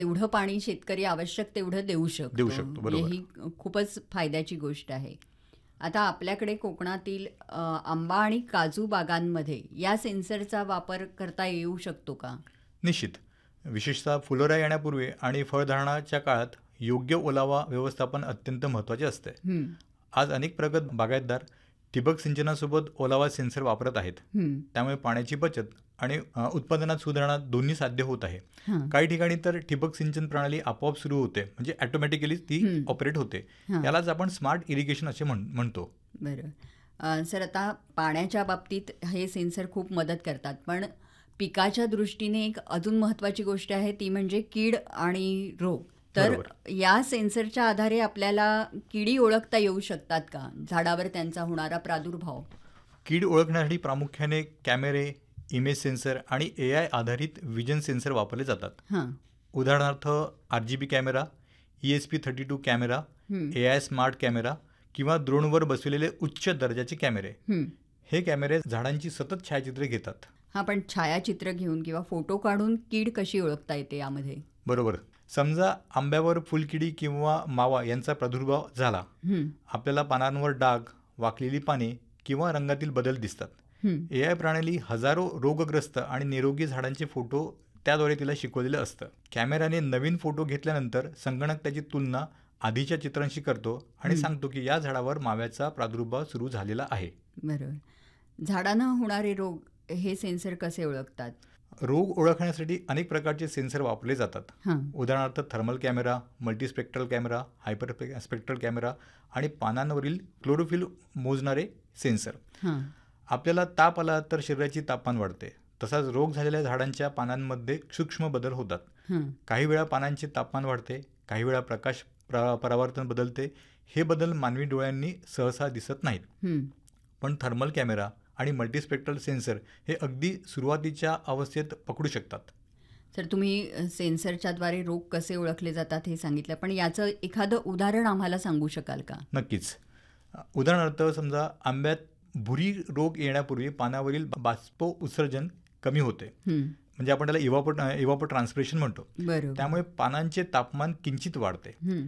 एवढं पाणी शेतकरी आवश्यक तेवढं देऊ देऊ शकतो. शकतो. म्हणजे बरोबर. ही खूपच फायद्याची गोष्ट आहे. आता आपल्याकडे कोकणातील आंबा आणि काजू बागांमध्ये या सेन्सरचा वापर करता येऊ शकतो का? निश्चित. विशेषतः फुलोरा येण्यापूर्वी आणि फळधारणाच्या काळात योग्य ओलावा व्यवस्थापन अत्यंत महत्त्वाचे असते. हं, आज अनेक प्रगत बागायतदार ठिबक सिंचनासोबत ओलावा सेन्सर वापरत आहेत. हं, त्यामुळे पाण्याची बचत आणि उत्पादनात सुधारणा दोन्ही साध्य होत आहे. हां, काही ठिकाणी तर ठिबक सिंचन प्रणाली आपोआप सुरू होते, म्हणजे ऑटोमॅटिकली ती हं, ऑपरेट होते. हां, यालाच आपण स्मार्ट इरिगेशन असे म्हणतो. बरं. सर आता पाण्याच्या बाबतीत हे सेन्सर खूप मदत करतात. पण पिकाच्या दृष्टीने एक अजून महत्त्वाची गोष्ट आहे ती म्हणजे कीड आणि रोग. तर बरोबर. या सेन्सरच्या आधारे आपल्याला किडी ओळखता येऊ शकतात का? झाडावर त्यांचा होणारा प्रादुर्भाव? कीड ओळखण्यासाठी प्रामुख्याने कॅमेरे, इमेज सेन्सर आणि AI आधारित विजन सेन्सर वापरले जातात. हां, उदाहरणार्थ RGB कॅमेरा, ESP32 कॅमेरा, हं, AI स्मार्ट कॅमेरा किंवा ड्रोनवर बसविलेले उच्च दर्जाचे कॅमेरे. हं. हे कॅमेरे झाडांची सतत छायाचित्रे घेतात. हां, पण छायाचित्र घेऊन किंवा फोटो काढून कीड कशी ओळखता येते यामध्ये? बरोबर. समजा आंब्यावर फुलकिडी किंवा मावा यांचा प्रादुर्भाव झाला. हं, आपल्याला पानांवर डाग, वाकलेली पाने किंवा रंगातील बदल दिसतात. हं, AI प्रणाली हजारो रोगग्रस्त आणि निरोगी झाडांचे फोटो त्याद्वारे तिला शिकवलेलं असतं. कॅमेऱ्याने नवीन फोटो घेतल्यानंतर संगणक त्याची तुलना आधीच्या चित्रांशी करतो आणि हं. सांगतो की या झाडावर माव्याचा प्रादुर्भाव सुरू झालेला आहे. बरोबर. झाडांना होणारे रोग हे सेन्सर कसे ओळखतात? रोग ओळखण्यासाठी अनेक प्रकारचे सेन्सर वापरले जातात. हां, उदाहरणार्थ thermal camera, multispectral camera, hyper spectral camera आणि पानांवरील क्लोरोफिल मोजणारे सेन्सर. हां, आपल्याला ताप आला तर शरीराची तापमान वाढते. तसाच रोग झालेल्या झाडांच्या पानांमध्ये सूक्ष्म बदल होतात. हां, काही वेळा पानांचे तापमान वाढते, काही वेळा प्रकाश परावर्तन बदलते. हे बदल मानवी डोळ्यांनी सहसा दिसत नाहीत. हं. पण थर्मल कॅमेरा आणि मल्टीस्पेक्ट्रल सेन्सर हे अगदी सुरुवातीच्या अवस्थेत पकडू शकतात. सर तुम्ही सेन्सरच्याद्वारे रोग कसे ओळखले जातात हे सांगितलं. पण याचं एखादं उदाहरण आम्हाला सांगू शकाल का? नक्कीच. उदाहरणार्थ समजा आंब्यात भुरी रोग येण्यापूर्वी पानावरील बाष्प उत्सर्जन कमी होते. हं, म्हणजे आपण त्याला इव्हापो ट्रान्सपिरेशन म्हणतो. बरोबर. त्यामुळे पानांचे तापमान किंचित वाढते. हं,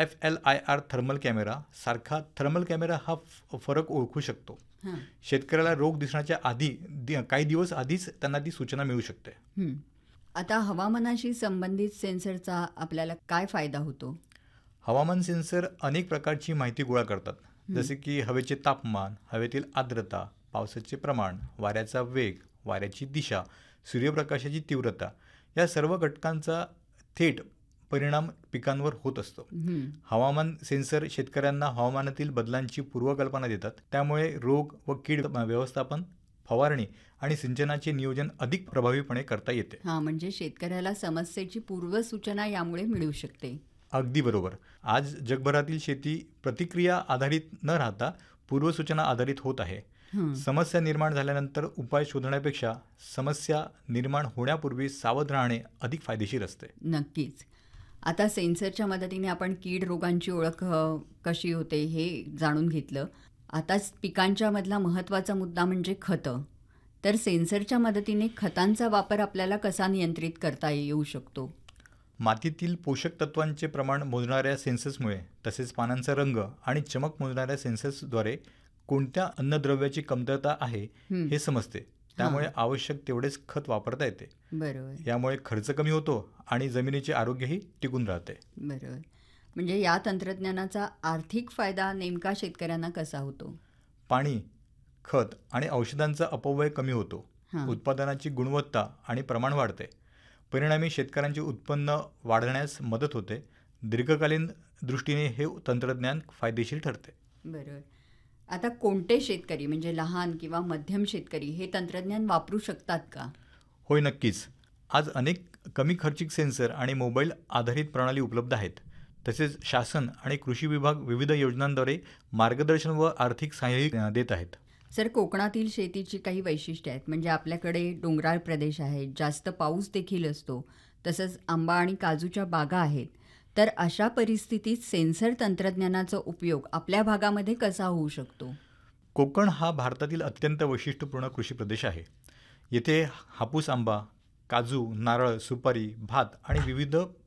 FLIR थर्मल कॅमेरा सारखा थर्मल कॅमेरा हा फरक ओळखू शकतो. हां, शेतकऱ्याला रोग दिसण्याच्या आधी काही दिवस आधीच त्यांना ती सूचना मिळू शकते. हं. आता हवामानाशी संबंधित सेन्सरचा आपल्याला काय फायदा होतो? हवामान सेन्सर अनेक प्रकारची माहिती गोळा करतात. जसे की हवेचे तापमान, हवेतील आर्द्रता, पावसाचे प्रमाण, वाऱ्याचा वेग, वाऱ्याची दिशा, सूर्यप्रकाशाची तीव्रता या सर्व घटकांचा थेट परिणाम पिकांवर होत असतो. हं, हवामान सेन्सर शेतकऱ्यांना हवामानातील बदलांची पूर्वकल्पना देतात. त्यामुळे रोग व कीड व्यवस्थापन, फवारणी आणि सिंचनाचे नियोजन अधिक प्रभावीपणे करता येते. हां, म्हणजे शेतकऱ्याला समस्येची पूर्वसूचना यामुळे मिळू शकते. अगदी बरोबर. आज जगभरातील शेती प्रतिक्रिया आधारित न राहता पूर्वसूचना आधारित होत आहे. हं, समस्या निर्माण झाल्यानंतर उपाय शोधण्यापेक्षा समस्या निर्माण होण्यापूर्वी सावध राहणे अधिक फायदेशीर असते. नक्कीच. आता सेन्सरच्या मदतीने आपण कीड रोगांची ओळख कशी होते हे जाणून घेतलं. आताच पिकांच्या मधला महत्त्वाचा मुद्दा म्हणजे खतं. तर सेन्सरच्या मदतीने खतांचा वापर आपल्याला कसा नियंत्रित करता येऊ शकतो? मातीतील पोषक तत्वांचे प्रमाण मोजणाऱ्या सेन्सर्समुळे तसेच पानांचा रंग आणि चमक मोजणाऱ्या सेन्सर्सद्वारे कोणत्या अन्नद्रव्याची कमतरता आहे हं, हे समजते. त्यामुळे आवश्यक तेवढेच खत वापरता येते. बरोबर, यामुळे खर्च कमी होतो आणि जमिनीचे आरोग्यही टिकून राहते. बरोबर. म्हणजे या तंत्रज्ञानाचा आर्थिक फायदा नेमका शेतकऱ्यांना कसा होतो? पाणी, खत आणि औषधांचा अपव्यय कमी होतो. हां, उत्पादनाची गुणवत्ता आणि प्रमाण वाढते. परिणामी शेतकऱ्यांचे उत्पन्न वाढण्यास मदत होते. दीर्घकालीन दृष्टीने हे तंत्रज्ञान फायदेशीर ठरते. बरोबर. आता कोणते शेतकरी म्हणजे लहान किंवा मध्यम शेतकरी हे तंत्रज्ञान वापरू शकतात का? होय, नक्कीच. आज अनेक कमी खर्चिक सेन्सर आणि मोबाईल आधारित प्रणाली उपलब्ध आहेत. तसेच शासन आणि कृषी विभाग विविध योजनांद्वारे मार्गदर्शन व आर्थिक सहाय्यही देत आहेत. सर कोकणातील शेतीची काही वैशिष्ट्ये आहेत. म्हणजे आपल्याकडे डोंगराळ प्रदेश आहे, जास्त पाऊस देखील असतो, तसंच आंबा आणि काजूच्या बागा आहेत. तर अशा परिस्थितीत सेन्सर तंत्रज्ञानाचा उपयोग आपल्या भागामध्ये कसा होऊ शकतो? कोकण हा भारतातील अत्यंत वैशिष्ट्यपूर्ण कृषी प्रदेश आहे. येथे हापूस आंबा, काजू, नारळ, सुपारी, भात आणि विविध